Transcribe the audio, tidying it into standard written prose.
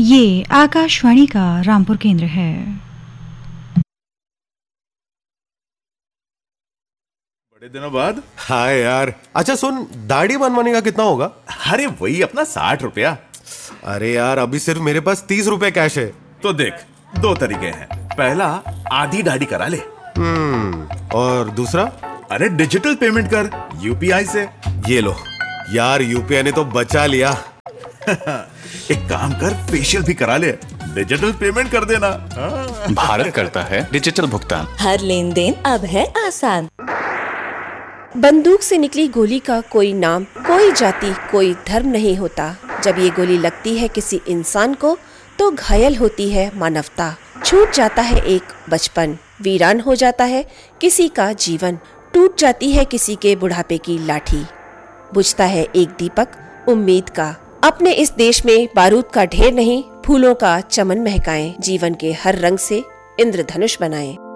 ये आकाशवाणी का रामपुर केंद्र है। बड़े दिनों बाद। हाँ यार। अच्छा सुन, दाढ़ी बनवाने का कितना होगा? अरे वही अपना 60 रुपया। अरे यार, अभी सिर्फ मेरे पास 30 रुपए कैश है। तो देख, दो तरीके हैं। पहला, आधी दाढ़ी करा ले। और दूसरा? अरे डिजिटल पेमेंट कर यूपीआई से। ये लो यार, यूपीआई ने तो बचा लिया। एक काम कर, फेशियल भी करा ले, डिजिटल पेमेंट कर देना। भारत करता है डिजिटल भुगतान। हर लेन देन अब है आसान। बंदूक से निकली गोली का कोई नाम, कोई जाति, कोई धर्म नहीं होता। जब ये गोली लगती है किसी इंसान को तो घायल होती है मानवता। छूट जाता है एक बचपन, वीरान हो जाता है किसी का जीवन, टूट जाती है किसी के बुढ़ापे की लाठी, बुझता है एक दीपक उम्मीद का। अपने इस देश में बारूद का ढेर नहीं, फूलों का चमन महकाएं, जीवन के हर रंग से इंद्रधनुष बनाएं।